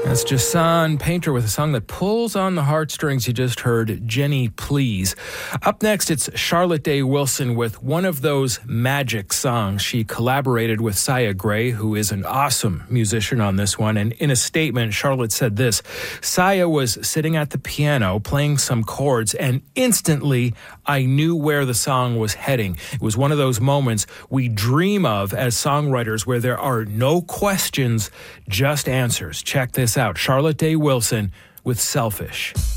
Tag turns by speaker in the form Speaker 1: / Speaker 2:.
Speaker 1: That's Jason Painter with a song that pulls on the heartstrings. You just heard Jenny Please. Up next, it's Charlotte Day Wilson with one of those magic songs. She collaborated with Sia Gray, who is an awesome musician on this one. And in a statement, Charlotte said this: Sia was sitting at the piano playing some chords, and instantly I knew where the song was heading. It was one of those moments we dream of as songwriters where there are no questions, just answers. Check this out. Charlotte Day Wilson with Selfish.